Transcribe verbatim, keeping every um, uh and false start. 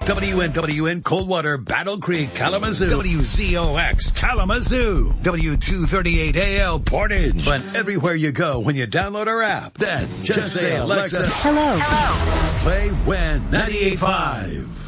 W N W N Coldwater, Battle Creek, Kalamazoo. W Z O X, Kalamazoo. W two thirty-eight A L, Portage. But everywhere you go when you download our app, then just, just say, Alexa, hello. Hello. Play When ninety-eight point five.